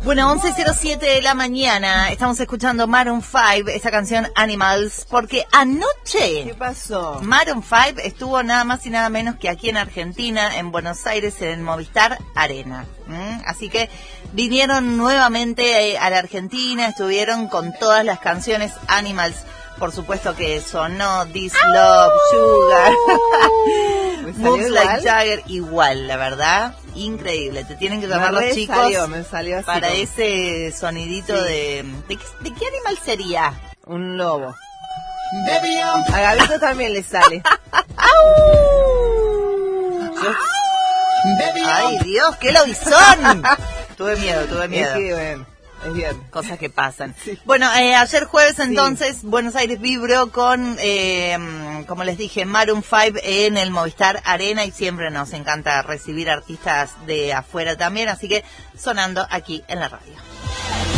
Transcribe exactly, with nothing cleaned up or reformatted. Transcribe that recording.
Bueno, once cero siete de la mañana, estamos escuchando Maroon cinco, esa canción Animals, porque anoche... ¿Qué pasó? Maroon cinco estuvo nada más y nada menos que aquí en Argentina, en Buenos Aires, en el Movistar Arena. ¿Mm? Así que vinieron nuevamente a la Argentina, estuvieron con todas las canciones Animals. Por supuesto que sonó This Love, Sugar, Moves Like Jagger, igual, la verdad, increíble. Te tienen que llamar Me los chicos salió, me salió así para como... ese sonidito Sí. de, de... ¿qué, ¿De qué animal sería? Un lobo. A Gabito también le sale. Yo- ¡Ay, Dios, qué lobizón! Tuve miedo, tuve Es miedo. que, bueno, es bien. Cosas que pasan. Sí. Bueno, eh, ayer jueves entonces, sí. Buenos Aires vibró con, eh, como les dije, Maroon cinco en el Movistar Arena y siempre nos encanta recibir artistas de afuera también, así que sonando aquí en la radio.